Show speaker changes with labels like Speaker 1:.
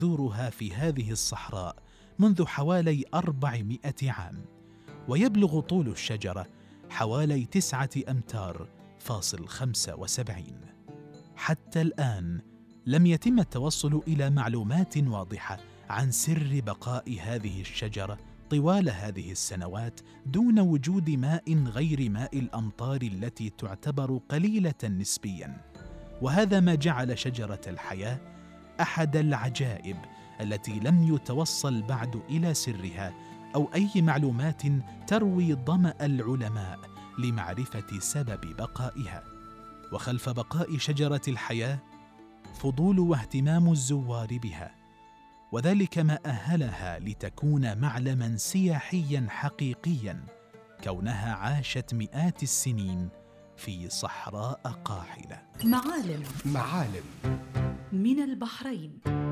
Speaker 1: جذورها في هذه الصحراء منذ حوالي 400 عام، ويبلغ طول الشجرة حوالي 9.75 أمتار. حتى الآن لم يتم التوصل إلى معلومات واضحة عن سر بقاء هذه الشجرة طوال هذه السنوات دون وجود ماء غير ماء الأمطار التي تعتبر قليلة نسبياً. وهذا ما جعل شجرة الحياة أحد العجائب التي لم يتوصل بعد إلى سرها أو أي معلومات تروي ظمأ العلماء لمعرفة سبب بقائها. وخلف بقاء شجرة الحياة فضول واهتمام الزوار بها، وذلك ما أهلها لتكون معلماً سياحياً حقيقياً، كونها عاشت مئات السنين في صحراء قاحلة.
Speaker 2: معالم من البحرين.